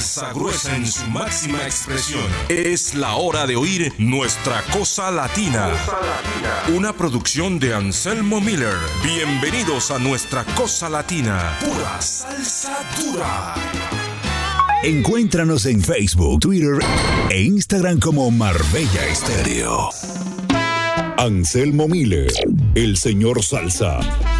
salsa gruesa en su máxima expresión. Es la hora de oír Nuestra Cosa Latina. Una producción de Anselmo Miller. Bienvenidos a Nuestra Cosa Latina. Pura salsa dura. Encuéntranos en Facebook, Twitter e Instagram como Marbella Estéreo. Anselmo Miller, el señor salsa.